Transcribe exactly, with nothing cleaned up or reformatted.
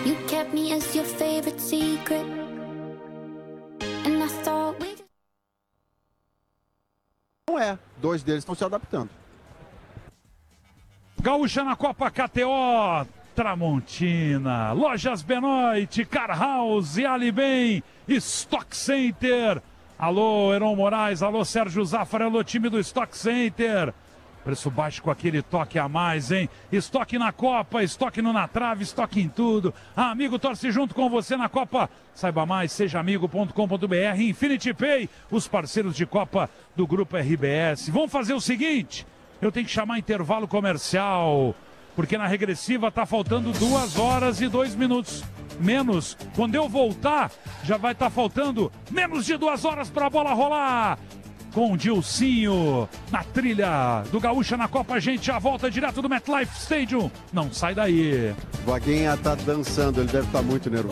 You kept me as your favorite secret. And I thought we... Não é. Dois deles estão se adaptando. Gaúcha na Copa K T O, Tramontina, Lojas Benoit, Car House, Alibem, Stock Center. Alô, Heron Moraes, alô, Sérgio Zafra, alô, time do Stock Center. Preço baixo com aquele toque a mais, hein? Estoque na Copa, estoque no Na Trave, estoque em tudo. Ah, amigo, torce junto com você na Copa. Saiba mais, seja amigo ponto com ponto br. Infinity Pay, os parceiros de Copa do Grupo R B S. Vamos fazer o seguinte, eu tenho que chamar intervalo comercial, porque na regressiva tá faltando duas horas e dois minutos. Menos, quando eu voltar, já vai estar tá faltando menos de duas horas para a bola rolar. Com o Dilcinho na trilha do Gaúcha na Copa, a gente já volta direto do MetLife Stadium. Não sai daí. Vaguinha tá dançando, ele deve estar muito nervoso.